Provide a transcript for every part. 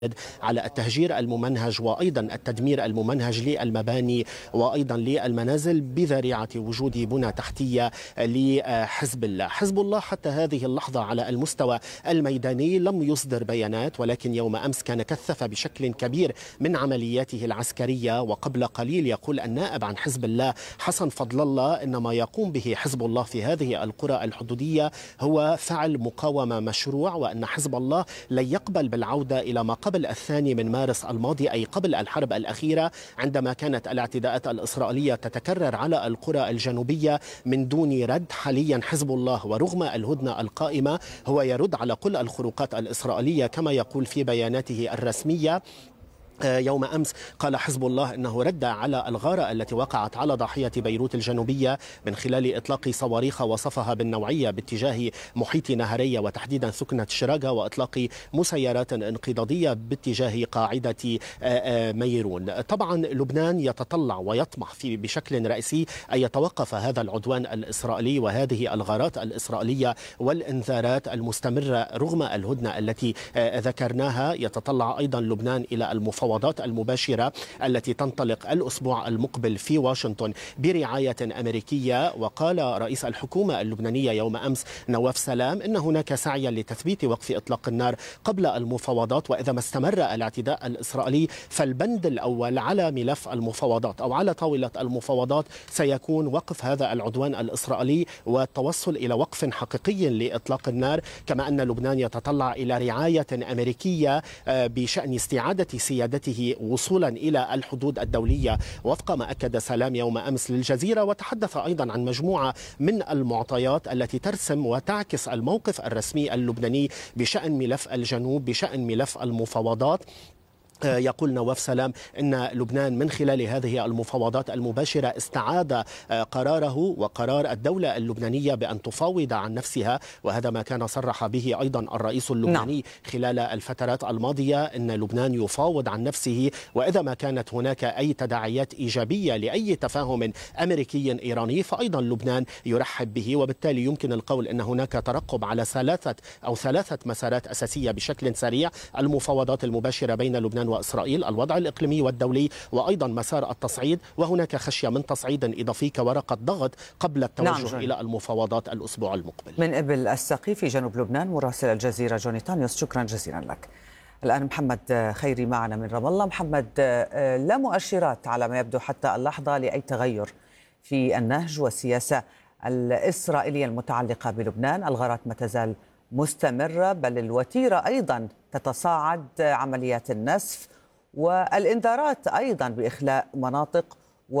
على التهجير الممنهج وأيضا التدمير الممنهج للمباني وأيضا للمنازل بذريعة وجود بنى تحتية لحزب الله. حزب الله حتى هذه اللحظة على المستوى الميداني لم يصدر بيانات، ولكن يوم أمس كان كثف بشكل كبير من عملياته العسكرية. وقبل قليل يقول النائب عن حزب الله حسن فضل الله إن ما يقوم به حزب الله في هذه القرى الحدودية هو فعل مقاومة مشروع، وأن حزب الله لن يقبل بالعودة إلى ما قبل 2 مارس الماضي، أي قبل الحرب الأخيرة عندما كانت الاعتداءات الإسرائيلية تتكرر على القرى الجنوبية من دون رد. حاليا حزب الله ورغم الهدنة القائمة هو يرد على كل الخروقات الإسرائيلية كما يقول في بياناته الرسمية. يوم أمس قال حزب الله أنه رد على الغارة التي وقعت على ضاحية بيروت الجنوبية من خلال إطلاق صواريخ وصفها بالنوعية باتجاه محيط نهرية وتحديدا سكنة شراقة، وإطلاق مسيرات انقضاضية باتجاه قاعدة ميرون. طبعا لبنان يتطلع ويطمح بشكل رئيسي أن يتوقف هذا العدوان الإسرائيلي وهذه الغارات الإسرائيلية والإنذارات المستمرة رغم الهدنة التي ذكرناها. يتطلع أيضا لبنان إلى المفاوضات المباشرة التي تنطلق الأسبوع المقبل في واشنطن برعاية أمريكية. وقال رئيس الحكومة اللبنانية يوم أمس نواف سلام إن هناك سعيا لتثبيت وقف إطلاق النار قبل المفاوضات، وإذا ما استمر الاعتداء الإسرائيلي فالبند الأول على ملف المفاوضات أو على طاولة المفاوضات سيكون وقف هذا العدوان الإسرائيلي والتوصل إلى وقف حقيقي لإطلاق النار، كما أن لبنان يتطلع إلى رعاية أمريكية بشأن استعادة سيادته وصولا إلى الحدود الدولية وفق ما أكد سلام يوم أمس للجزيرة. وتحدث أيضا عن مجموعة من المعطيات التي ترسم وتعكس الموقف الرسمي اللبناني بشأن ملف الجنوب بشأن ملف المفاوضات. يقول نواف سلام إن لبنان من خلال هذه المفاوضات المباشرة استعاد قراره وقرار الدولة اللبنانية بأن تفاوض عن نفسها، وهذا ما كان صرح به أيضا الرئيس اللبناني خلال الفترات الماضية، أن لبنان يفاوض عن نفسه، وإذا ما كانت هناك أي تداعيات إيجابية لأي تفاهم أمريكي إيراني فأيضا لبنان يرحب به. وبالتالي يمكن القول أن هناك ترقب على ثلاثة مسارات أساسية بشكل سريع: المفاوضات المباشرة بين لبنان وإسرائيل، الوضع الإقليمي والدولي، وأيضا مسار التصعيد، وهناك خشية من تصعيد إضافي كورقة ضغط قبل التوجه إلى المفاوضات الأسبوع المقبل. من إبل السقي في جنوب لبنان مراسل الجزيرة جوني تانيوس، شكرا جزيلا لك. الآن محمد خيري معنا من رام الله. محمد، لا مؤشرات على ما يبدو حتى اللحظة لأي تغير في النهج والسياسة الإسرائيلية المتعلقة بلبنان. الغارات ما تزال مستمرة، بل الوتيرة أيضا تتصاعد، عمليات النسف والإنذارات أيضا بإخلاء مناطق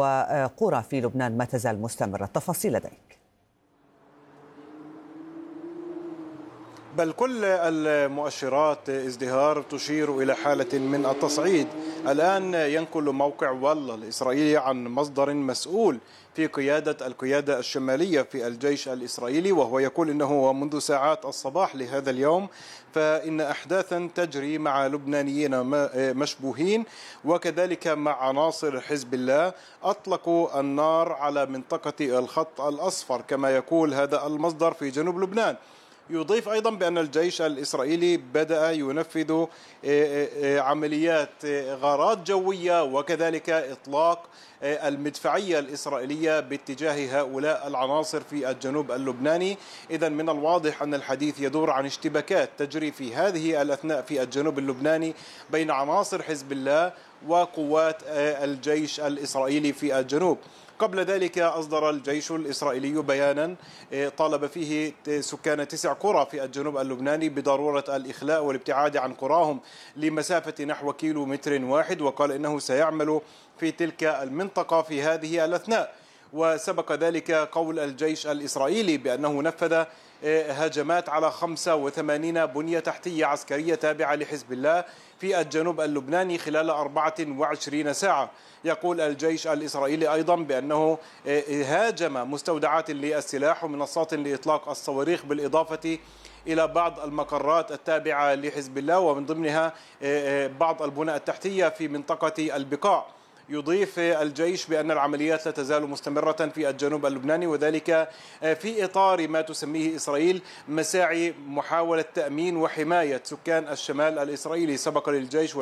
وقرى في لبنان ما تزال مستمرة. التفاصيل لديك. بل كل المؤشرات ازدهار تشير إلى حالة من التصعيد. الآن ينقل موقع والله الإسرائيلي عن مصدر مسؤول في القيادة الشمالية في الجيش الإسرائيلي، وهو يقول إنه منذ ساعات الصباح لهذا اليوم فإن أحداثا تجري مع لبنانيين مشبوهين وكذلك مع عناصر حزب الله أطلقوا النار على منطقة الخط الأصفر كما يقول هذا المصدر في جنوب لبنان. يضيف أيضا بأن الجيش الإسرائيلي بدأ ينفذ عمليات غارات جوية وكذلك إطلاق المدفعية الإسرائيلية باتجاه هؤلاء العناصر في الجنوب اللبناني. إذن من الواضح أن الحديث يدور عن اشتباكات تجري في هذه الأثناء في الجنوب اللبناني بين عناصر حزب الله وقوات الجيش الإسرائيلي في الجنوب. قبل ذلك أصدر الجيش الإسرائيلي بيانا طالب فيه سكان 9 قرى في الجنوب اللبناني بضرورة الإخلاء والابتعاد عن قراهم لمسافة نحو كيلومتر واحد، وقال إنه سيعمل في تلك المنطقة في هذه الأثناء. وسبق ذلك قول الجيش الإسرائيلي بأنه نفذ هجمات على 85 بنية تحتية عسكرية تابعة لحزب الله في الجنوب اللبناني خلال 24 ساعة. يقول الجيش الإسرائيلي أيضا بأنه هاجم مستودعات للسلاح ومنصات لإطلاق الصواريخ بالإضافة إلى بعض المقرات التابعة لحزب الله ومن ضمنها بعض البنى التحتية في منطقة البقاع. يضيف الجيش بأن العمليات لا تزال مستمرة في الجنوب اللبناني، وذلك في إطار ما تسميه إسرائيل مساعي محاولة تأمين وحماية سكان الشمال الإسرائيلي. سبق للجيش